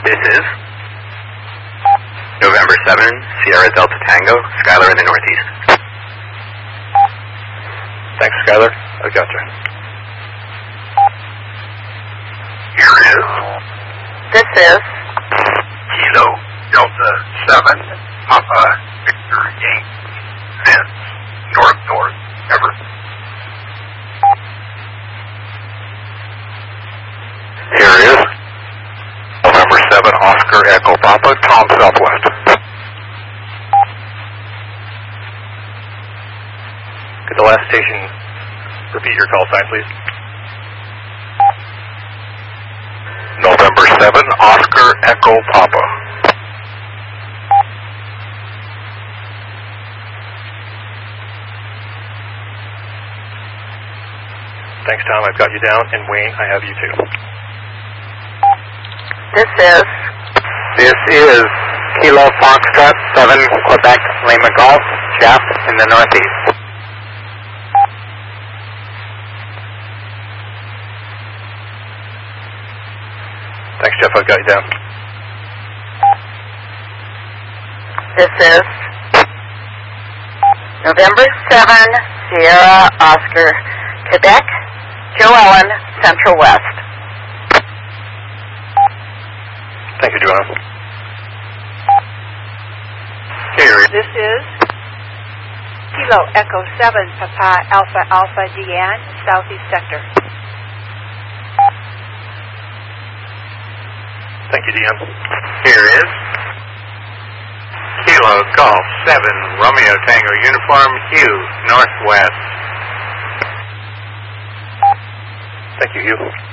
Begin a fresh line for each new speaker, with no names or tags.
This is November 7, Sierra Delta Tango, Skylar in the northeast.
Thanks, Skylar. I gotcha.
Here is.
This is
Kilo Delta 7, Papa Victor Yankee, Vince, north, Everett. Here is November 7, Oscar Echo Papa, Tom Southwest.
Could the last station repeat your call sign, please?
November 7, Oscar Echo Papa.
Thanks, Tom. I've got you down. And Wayne, I have you too.
This is
Kilo Foxtrot 7, Quebec, Lima Golf, Jeff in the northeast.
Thanks, Jeff. I've got you down.
This is November 7, Sierra Oscar, Quebec, Joe Ellen, Central West.
Thank you, Joanna.
Here.
This is Kilo Echo 7, Papa Alpha Alpha Deanne, Southeast Sector.
Thank you, Deanne.
Here is Kilo Golf 7, Romeo Tango Uniform, Hugh, northwest.
Thank you, Hugh.